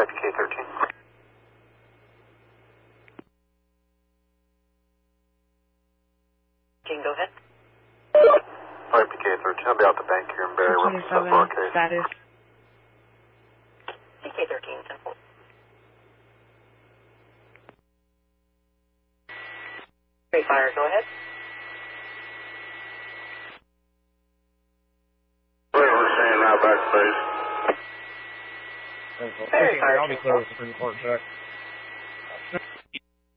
PK-13. Go ahead. Alright, PK-13, I'll be out the bank here in Barry. We're Seven status. PK-13, 10-4. Great fire, go ahead. We're staying right back to base. Very fire. I'll be clear with Supreme Court check.